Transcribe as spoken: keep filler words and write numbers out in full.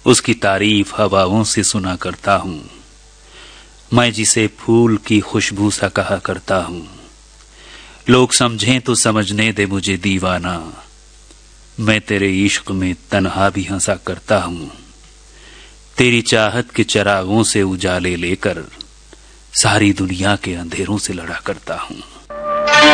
उसकी तारीफ हवाओं से सुना करता हूँ। मैं जिसे फूल की खुशबू सा कहा करता हूँ। लोग समझें तो समझने दे मुझे दीवाना, मैं तेरे इश्क में तन्हा भी हंसा करता हूँ। तेरी चाहत के चिरागों से उजाले लेकर सारी दुनिया के अंधेरों से लड़ा करता हूँ।